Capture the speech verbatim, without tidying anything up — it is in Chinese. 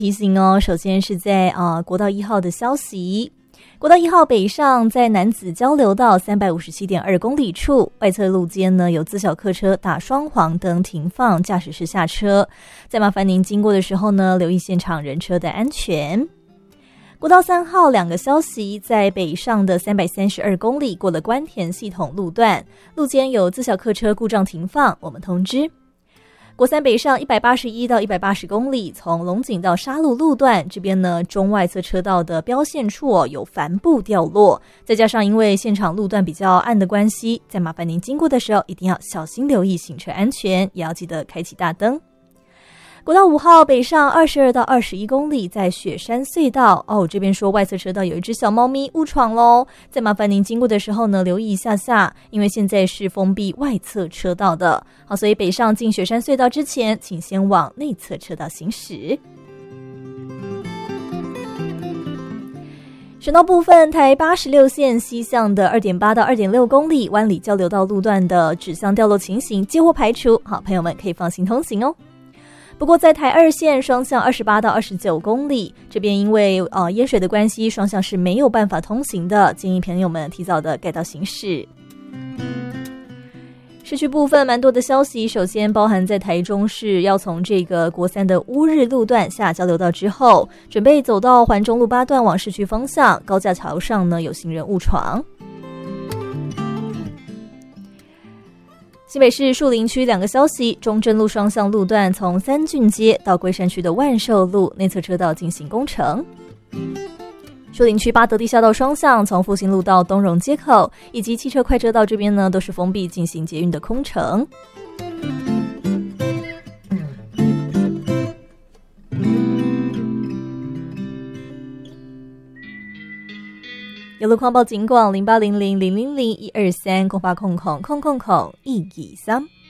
提醒哦，首先是在呃国道一号的消息。国道一号北上，在楠梓交流道三百五十七点二公里处，外侧路肩呢有自小客车打双黄灯停放，驾驶室下车。再麻烦您经过的时候呢，留意现场人车的安全。国道三号两个消息，在北上的三百三十二公里过了关田系统路段，路肩有自小客车故障停放，我们通知。国三北上一百八十一到一百八十公里，从龙井到沙鹿路段这边呢，中外侧车道的标线处、哦、有帆布掉落，再加上因为现场路段比较暗的关系，再麻烦您经过的时候一定要小心留意行车安全，也要记得开启大灯。国道五号北上二十二到二十一公里，在雪山隧道哦，这边说外侧车道有一只小猫咪误闯咯，再麻烦您经过的时候呢，留意一下下，因为现在是封闭外侧车道的，好，所以北上进雪山隧道之前，请先往内侧车道行驶。省道部分，台八十六线西向的 二点八到二点六公里湾里交流道路段的指向掉落情形皆获排除，好，朋友们可以放心通行哦。不过在台二线双向二十八到二十九公里这边，因为呃淹水的关系，双向是没有办法通行的，建议朋友们提早的改道行驶。市区部分蛮多的消息，首先包含在台中市要从这个国三的乌日路段下交流道之后，准备走到环中路八段往市区方向，高架桥上呢有行人误闯。新北市树林区两个消息，中正路双向路段从三郡街到龟山区的万寿路内侧车道进行工程。树林区八德地下道双向从复兴路到东荣街口以及汽车快车道这边呢都是封闭进行捷运的空程。有路况报警广零八零零零零零一二三空八空空空空空一二三。